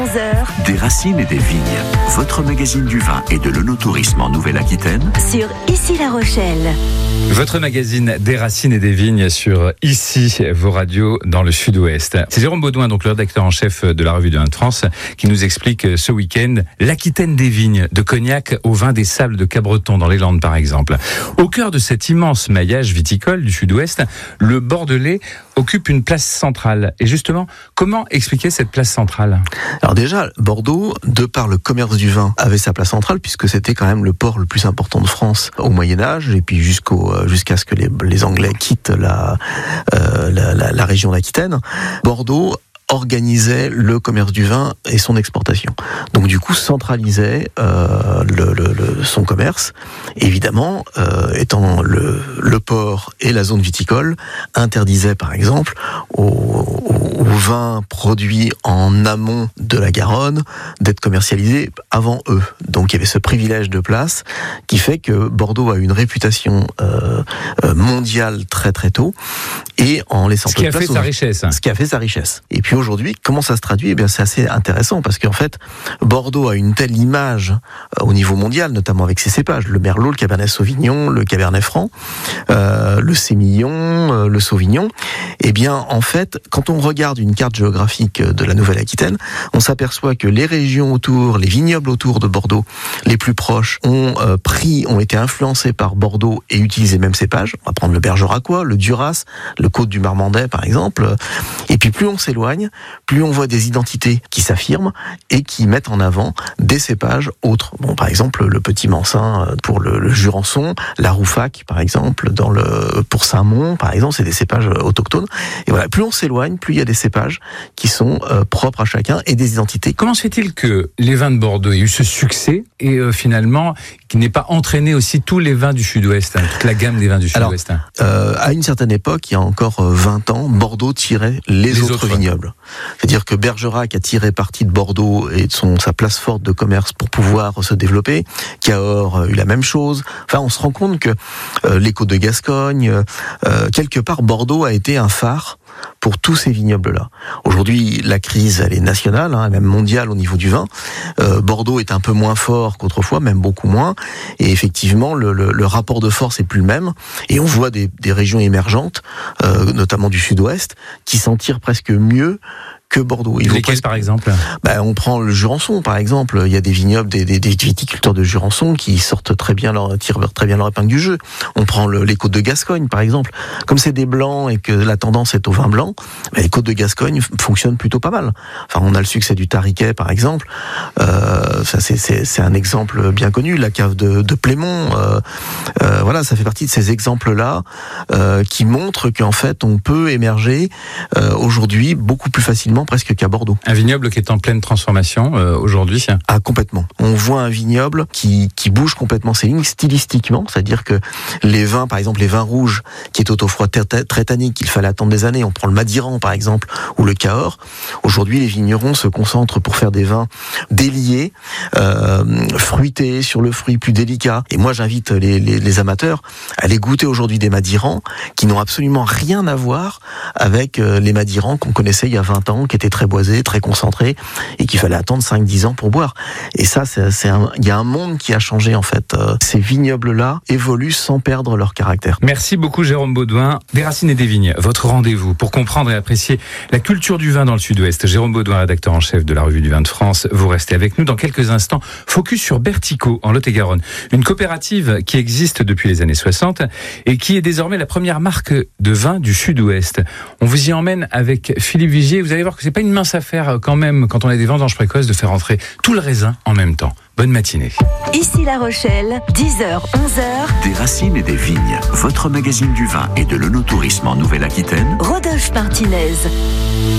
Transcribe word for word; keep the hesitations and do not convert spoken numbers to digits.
onze heures. Des racines et des vignes. Votre magazine du vin et de l'œnotourisme en Nouvelle-Aquitaine. Sur Ici La Rochelle. Votre magazine des racines et des vignes sur Ici, vos radios dans le sud-ouest. C'est Jérôme Baudouin, donc le rédacteur en chef de la revue du vin de France, qui nous explique ce week-end l'Aquitaine des vignes, de Cognac au vin des sables de Cabreton dans les Landes par exemple. Au cœur de cet immense maillage viticole du sud-ouest, le Bordelais occupe une place centrale. Et justement, comment expliquer cette place centrale ? Alors déjà, Bordeaux, de par le commerce du vin, avait sa place centrale puisque c'était quand même le port le plus important de France au Moyen-Âge et puis jusqu'au jusqu'à ce que les, les Anglais quittent la, euh, la, la, la région d'Aquitaine. Bordeaux organisait le commerce du vin et son exportation. Donc du coup centralisait euh, le, le, le, son commerce. Évidemment, euh, étant le, le port et la zone viticole, interdisait par exemple aux, aux, aux vins produits en amont de la Garonne d'être commercialisés avant eux. Donc il y avait ce privilège de place qui fait que Bordeaux a une réputation euh, mondiale très très tôt et en laissant ce qui a place fait sa richesse. Ce qui a fait sa richesse. Et puis aujourd'hui, comment ça se traduit ? Eh bien, c'est assez intéressant parce qu'en fait, Bordeaux a une telle image euh, au niveau mondial, notamment avec ses cépages, le Merlot, le Cabernet Sauvignon, le Cabernet Franc, euh, le Sémillon, euh, le Sauvignon. Eh bien, en fait, quand on regarde une carte géographique de la Nouvelle-Aquitaine, on s'aperçoit que les régions autour, les vignobles autour de Bordeaux, les plus proches, ont euh, pris, ont été influencés par Bordeaux et utilisé les mêmes cépages. On va prendre le Bergeracois, le Duras, le Côte du Marmandais, par exemple. Et puis, plus on s'éloigne, plus on voit des identités qui s'affirment et qui mettent en avant des cépages autres. Bon, par exemple, le Petit Mansin pour le, le Jurançon, la Roufac, par exemple, dans le, pour Saint-Mond, par exemple, c'est des cépages autochtones. Et voilà, plus on s'éloigne, plus il y a des cépages qui sont euh, propres à chacun et des identités. Comment se fait-il que les vins de Bordeaux aient eu ce succès et euh, finalement qui n'ait pas entraîné aussi tous les vins du sud-ouest, hein, toute la gamme des vins du Alors, sud-ouest hein. euh, à une certaine époque, il y a encore vingt ans, Bordeaux tirait les, les autres, autres vignobles. C'est-à-dire que Bergerac a tiré parti de Bordeaux et de son, sa place forte de commerce pour pouvoir se développer. Cahors a eu la même chose. Enfin, on se rend compte que euh, les Côtes de Gascogne, euh, quelque part, Bordeaux a été un phare pour tous ces vignobles-là. Aujourd'hui, la crise, elle est nationale, hein, même mondiale au niveau du vin. Euh, Bordeaux est un peu moins fort qu'autrefois, même beaucoup moins. Et effectivement, le, le, le rapport de force est plus le même. Et on voit des, des régions émergentes, euh, notamment du sud-ouest, qui s'en tirent presque mieux que Bordeaux. Il Lesquels, presque... par exemple ben, on prend le Jurançon, par exemple. Il y a des vignobles, des, des, des viticulteurs de Jurançon qui sortent très bien leur, tirent très bien leur épingle du jeu. On prend le, les Côtes de Gascogne, par exemple. Comme c'est des blancs et que la tendance est au vin blanc, ben, les Côtes de Gascogne fonctionnent plutôt pas mal. Enfin, on a le succès du Tariquet, par exemple. Euh, ça, c'est, c'est, c'est un exemple bien connu. La cave de, de Plémont. Euh, euh, voilà, ça fait partie de ces exemples-là euh, qui montrent qu'en fait, on peut émerger euh, aujourd'hui beaucoup plus facilement presque qu'à Bordeaux. Un vignoble qui est en pleine transformation euh, aujourd'hui. Ah, complètement. On voit un vignoble qui, qui bouge complètement ses lignes stylistiquement, c'est-à-dire que les vins, par exemple les vins rouges, qui est au froid très, très tannique, il fallait attendre des années, on prend le Madiran par exemple, ou le Cahors. Aujourd'hui, les vignerons se concentrent pour faire des vins déliés, euh, fruités, sur le fruit plus délicat. Et moi, j'invite les, les, les amateurs à aller goûter aujourd'hui des Madirans qui n'ont absolument rien à voir avec euh, les Madirans qu'on connaissait il y a vingt ans, qui était très boisé, très concentré, et qu'il fallait attendre cinq dix ans pour boire. Et ça, c'est, c'est un, il y a un monde qui a changé, en fait. Euh, ces vignobles-là évoluent sans perdre leur caractère. Merci beaucoup, Jérôme Baudouin. Des racines et des vignes, votre rendez-vous pour comprendre et apprécier la culture du vin dans le sud-ouest. Jérôme Baudouin, rédacteur en chef de la revue du vin de France. Vous restez avec nous dans quelques instants. Focus sur Bertico, en Lot-et-Garonne. Une coopérative qui existe depuis les années soixante et qui est désormais la première marque de vin du sud-ouest. On vous y emmène avec Philippe Vigier. Vous allez voir que c'est pas une mince affaire quand même, quand on a des vendanges précoces, de faire entrer tout le raisin en même temps. Bonne matinée. Ici La Rochelle, dix heures, onze heures. Des racines et des vignes. Votre magazine du vin et de l'œnotourisme en Nouvelle-Aquitaine. Rodolphe Martinez.